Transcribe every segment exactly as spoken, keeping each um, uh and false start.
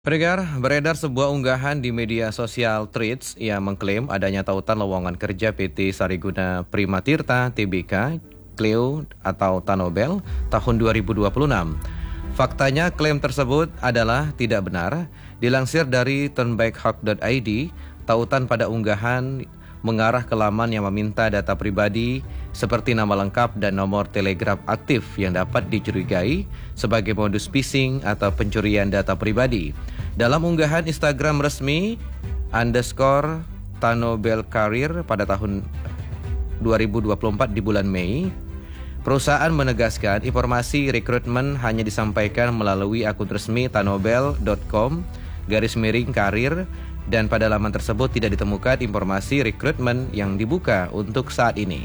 Pendengar, beredar sebuah unggahan di media sosial Threads yang mengklaim adanya tautan lowongan kerja P T Sariguna Primatirta T B K, Cleo atau Tanobel tahun dua ribu dua puluh enam. Faktanya klaim tersebut adalah tidak benar. Dilansir dari turnbackhawk dot i d, tautan pada unggahan mengarah ke laman yang meminta data pribadi seperti nama lengkap dan nomor telegram aktif yang dapat dicurigai sebagai modus phishing atau pencurian data pribadi. Dalam unggahan Instagram resmi underscore Tanobel Career pada tahun dua ribu dua puluh empat di bulan Mei, perusahaan menegaskan informasi rekrutmen hanya disampaikan melalui akun resmi tanobel dot com garis miring karir, dan pada laman tersebut tidak ditemukan informasi rekrutmen yang dibuka untuk saat ini.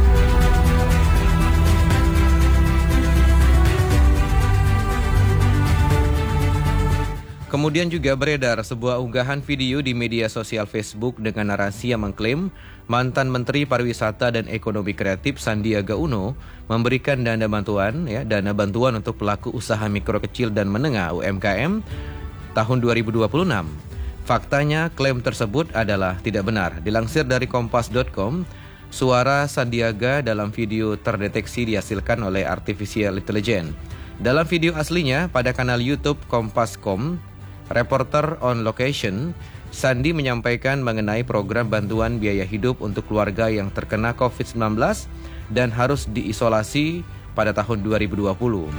Kemudian juga beredar sebuah unggahan video di media sosial Facebook dengan narasi yang mengklaim mantan Menteri Pariwisata dan Ekonomi Kreatif Sandiaga Uno memberikan dana bantuan, ya, dana bantuan untuk pelaku usaha mikro kecil dan menengah U M K M tahun dua ribu dua puluh enam. Faktanya klaim tersebut adalah tidak benar. Dilansir dari kompas dot com, suara Sandiaga dalam video terdeteksi dihasilkan oleh artificial intelligence. Dalam video aslinya pada kanal YouTube Kompas dot com, reporter on location, Sandi menyampaikan mengenai program bantuan biaya hidup untuk keluarga yang terkena covid sembilan belas dan harus diisolasi pada tahun dua ribu dua puluh.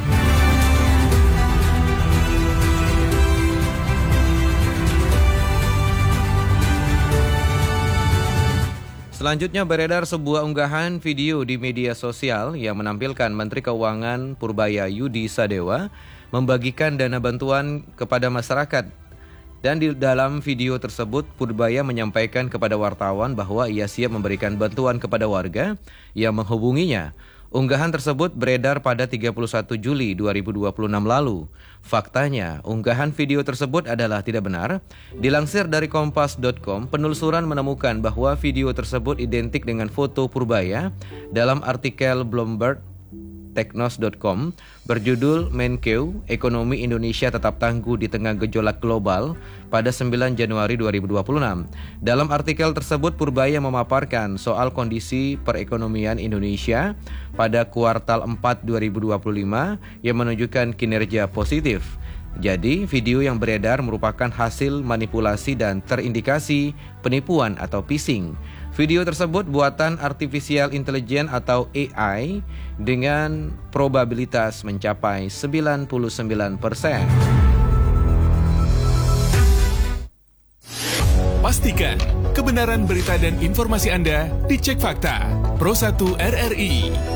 Selanjutnya beredar sebuah unggahan video di media sosial yang menampilkan Menteri Keuangan Purbaya Yudi Sadewa membagikan dana bantuan kepada masyarakat. Dan di dalam video tersebut, Purbaya menyampaikan kepada wartawan bahwa ia siap memberikan bantuan kepada warga yang menghubunginya. Unggahan tersebut beredar pada tiga puluh satu Juli dua ribu dua puluh enam lalu. Faktanya, unggahan video tersebut adalah tidak benar. Dilansir dari kompas dot com, penelusuran menemukan bahwa video tersebut identik dengan foto Purbaya dalam artikel Bloomberg Technos dot com berjudul Menkeu, Ekonomi Indonesia Tetap Tangguh di Tengah Gejolak Global pada sembilan Januari dua ribu dua puluh enam. Dalam artikel tersebut, Purbaya memaparkan soal kondisi perekonomian Indonesia pada kuartal empat dua ribu dua puluh lima yang menunjukkan kinerja positif. Jadi, video yang beredar merupakan hasil manipulasi dan terindikasi penipuan atau phishing. Video tersebut buatan artificial intelligence atau A I dengan probabilitas mencapai sembilan puluh sembilan persen. Pastikan kebenaran berita dan informasi Anda dicek fakta. Pro satu R R I.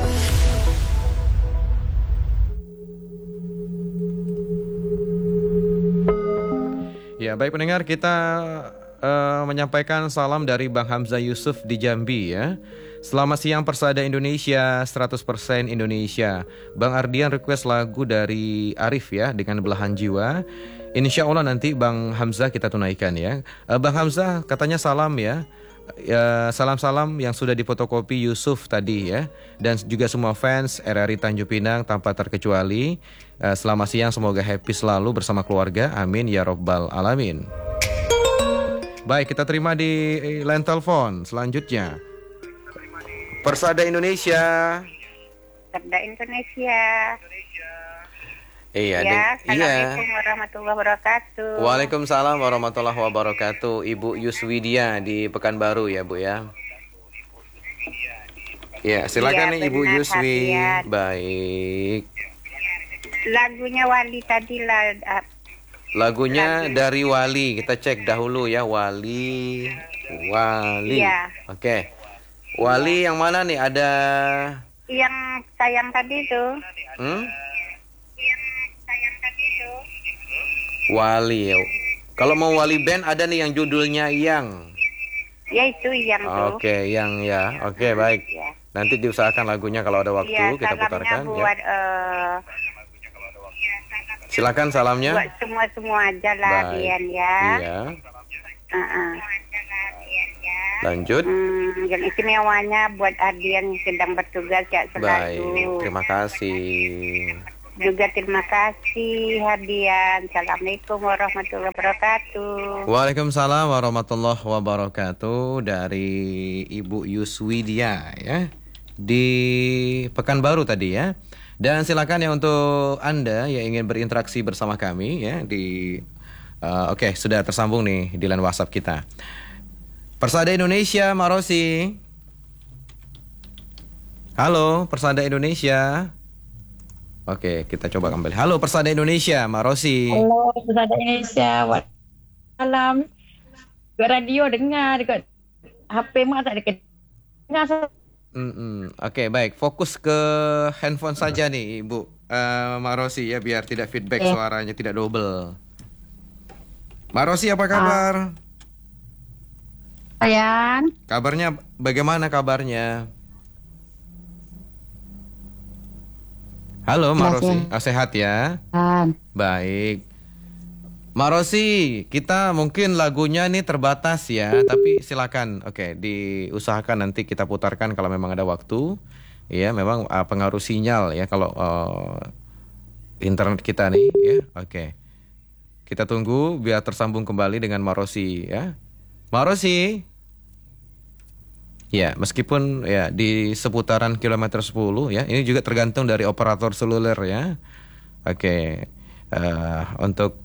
Ya, baik pendengar, kita uh, menyampaikan salam dari Bang Hamzah Yusuf di Jambi, ya. Selamat siang Persada Indonesia, seratus persen Indonesia. Bang Ardian request lagu dari Arif, ya, dengan Belahan Jiwa. Insya Allah nanti Bang Hamzah kita tunaikan, ya. uh, Bang Hamzah katanya salam, ya. Ya, salam-salam yang sudah difotokopi Yusuf tadi, ya, dan juga semua fans R R I Tanjung Pinang tanpa terkecuali. uh, Selamat siang, semoga happy selalu bersama keluarga, amin ya robbal alamin. Baik, kita terima di line telepon selanjutnya. Persada Indonesia. Persada Indonesia. Iya, ya, de- iya. Assalamualaikum warahmatullahi wabarakatuh. Waalaikumsalam warahmatullahi wabarakatuh. Ibu Yuswidia di Pekanbaru, ya Bu, ya. Ya, silakan ya, nih Ibu Yuswi. Hadian. Baik. Lagunya Wali tadi lah. Uh, Lagunya lagu. dari Wali. Kita cek dahulu ya, Wali. Wali. Iya. Oke. Wali yang mana nih? Ada yang sayang tadi tuh. Hmm? Wali. Kalau mau Wali band ada nih yang judulnya Yang. Ya itu yang tuh. Oke, yang ya. Oke, baik. Ya. Nanti diusahakan lagunya kalau ada waktu Ya, kita putarkan buat, ya. uh, Silakan salamnya. buat semua-semua aja lah, Baik. Dian ya. Iya. Uh-uh. Lanjut. Hmm, yang istimewanya buat Ardian yang sedang bertugas ya selalu. Baik, terima kasih. Juga terima kasih Hadian. Assalamualaikum warahmatullahi wabarakatuh. Waalaikumsalam warahmatullahi wabarakatuh. Dari Ibu Yuswidia ya, di Pekanbaru tadi ya. Dan silakan ya untuk Anda yang ingin berinteraksi bersama kami ya di uh, Oke, okay, sudah tersambung nih di line WhatsApp kita. Persada Indonesia, Marosi. Halo, Persada Indonesia. Oke, kita coba kembali. Halo, Persada Indonesia, Marosi. Halo, Persada Indonesia. Malam. Ke radio dengar, dekat H P mak tak dekat. Dengar. Mm-mm. Oke, baik. Fokus ke handphone saja nih, Ibu uh, Marosi ya, biar tidak feedback eh. suaranya tidak double. Marosi, apa kabar? Sayang. Kabarnya bagaimana kabarnya? Halo Marosi, oh, sehat ya? Kan. Baik. Marosi, kita mungkin lagunya ini terbatas ya, tapi silakan. Oke, diusahakan nanti kita putarkan kalau memang ada waktu. Ya, memang uh, pengaruh sinyal ya kalau uh, internet kita nih ya. Oke. Kita tunggu biar tersambung kembali dengan Marosi ya. Marosi. Ya, meskipun ya di seputaran kilometer sepuluh ya, ini juga tergantung dari operator seluler ya. Oke, uh, untuk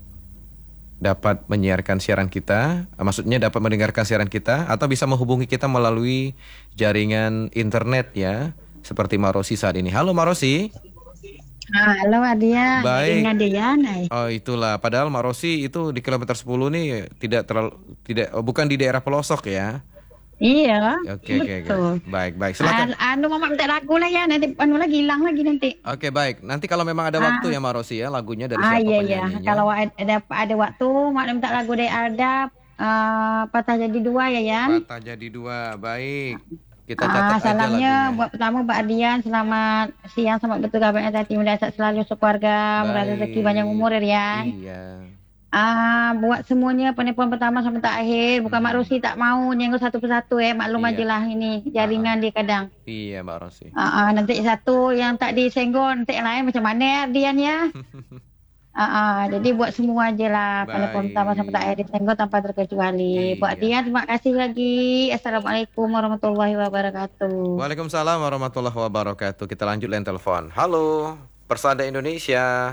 dapat menyiarkan siaran kita, uh, maksudnya dapat mendengarkan siaran kita, atau bisa menghubungi kita melalui jaringan internet ya, seperti Marosi saat ini. Halo Marosi. Halo Adia. Baik. Diana. Oh itulah, padahal Marosi itu di kilometer sepuluh nih tidak terlalu tidak, oh, bukan di daerah pelosok ya. Iya, oke, oke, oke. Baik, baik. Silakan. Anu mama minta lagu lah ya, nanti anu lagi hilang lagi nanti. Oke, baik. Nanti kalau memang ada waktu ah. ya Marosi ya, lagunya dari ah, siapa iya, penyanyinya. Iya. Kalau ada ada waktu, mak minta lagu dari Alda, uh, Patah Jadi Dua ya ya. Patah Jadi Dua, baik. Kita catat ah, salamnya aja buat pertama Mbak Adian, selamat siang, selamat betul kabarnya tadi, mudah sehat selalu sekeluarga, mudah rezeki banyak umur ya. Iya. Ah, buat semuanya penipuan pertama sampai terakhir. Bukan hmm. Mak Rosi tak mau nyenggol satu persatu eh. Maklum iya. aja lah ini jaringan uh, dia kadang. Iya Mbak Rosi. Ah, uh, nanti satu yang tak disenggol, nanti yang lain macam mana Dian ya. Ah, uh, uh, jadi buat semua aja lah penipuan pertama sampai terakhir disenggol tanpa terkecuali. Iya. Buat Dian terima kasih lagi. Assalamualaikum warahmatullahi wabarakatuh. Waalaikumsalam warahmatullahi wabarakatuh. Kita lanjut line telepon. Halo, Persada Indonesia.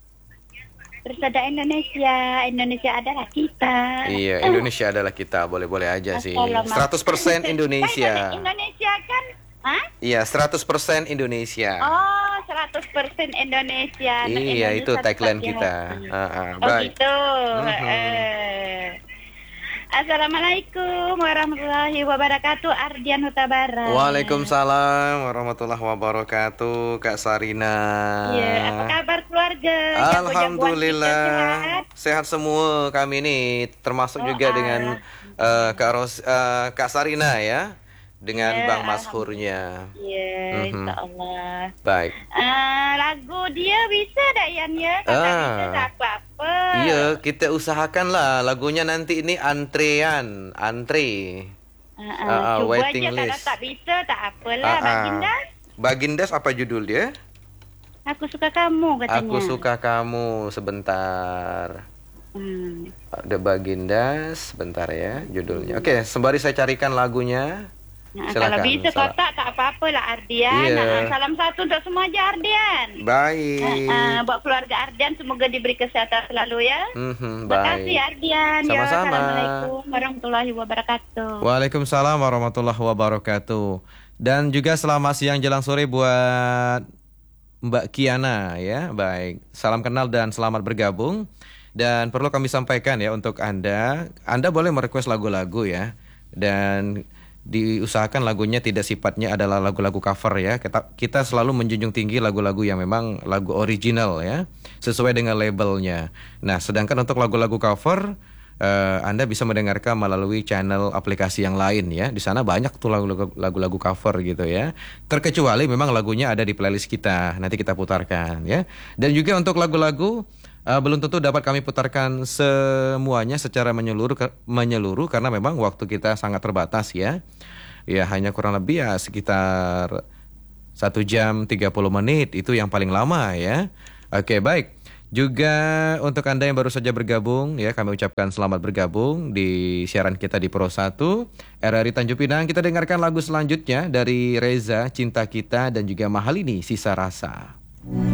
Persada Indonesia, Indonesia adalah kita. Iya, Indonesia adalah kita, boleh-boleh aja sih. seratus persen Indonesia. Indonesia kan? Hah? Iya, seratus persen Indonesia. Oh, seratus persen Indonesia. Iya, Indonesia itu tagline kita. Uh, uh, oh gitu. Mm-hmm. Uh, Assalamualaikum warahmatullahi wabarakatuh. Ardian Huta Barat. Waalaikumsalam warahmatullahi wabarakatuh. Kak Sarina. Iya, apa kabar keluarga? Alhamdulillah sehat? sehat semua kami ini, termasuk oh, juga ah. dengan uh, Kak Ros, uh, Kak Sarina ya, dengan yeah, Bang Mashurnya. Iya, yeah, mm-hmm. Insya Allah. Baik. Uh, lagu dia bisa tak Yan ya? Kata ah. bisa tak apa-apa. Iya, kita usahakan lah lagunya nanti ini antrean, antre. Uh, uh, uh, Cuba waiting aja list. Kalau tak bisa tak apalah. Uh, uh. Bagindas. Bagindas apa judul dia? Aku suka kamu katanya. Aku suka kamu, sebentar. Hmm. Ada Bagindas, sebentar ya judulnya. Oke, sembari saya carikan lagunya. Nah, kalau bisa kotak tak apa-apa lah Ardian. Iya. Nah, salam satu untuk semua aja Ardian. Baik. Nah, uh, buat keluarga Ardian semoga diberi kesehatan selalu ya. Mm-hmm, Terima kasih Ardian. Sama-sama. Ya, Assalamualaikum warahmatullahi wabarakatuh. Waalaikumsalam warahmatullahi wabarakatuh. Dan juga selamat siang jelang sore buat Mbak Kiana ya. Baik. Salam kenal dan selamat bergabung. Dan perlu kami sampaikan ya untuk Anda, Anda boleh merequest lagu-lagu ya. Dan diusahakan lagunya tidak sifatnya adalah lagu-lagu cover ya. Kita, kita selalu menjunjung tinggi lagu-lagu yang memang lagu original ya, sesuai dengan labelnya. Nah, sedangkan untuk lagu-lagu cover, uh, Anda bisa mendengarkan melalui channel aplikasi yang lain ya. Di sana banyak tuh lagu-lagu cover gitu ya. Terkecuali memang lagunya ada di playlist kita. Nanti kita putarkan ya. Dan juga untuk lagu-lagu Uh, belum tentu dapat kami putarkan semuanya secara menyeluruh menyeluruh karena memang waktu kita sangat terbatas ya. Ya hanya kurang lebih ya sekitar satu jam tiga puluh menit itu yang paling lama ya. Oke, baik. Juga untuk Anda yang baru saja bergabung, ya kami ucapkan selamat bergabung di siaran kita di Pro satu R R I Tanjung Pinang. Kita dengarkan lagu selanjutnya dari Reza, Cinta Kita, dan juga Mahalini, Sisa Rasa.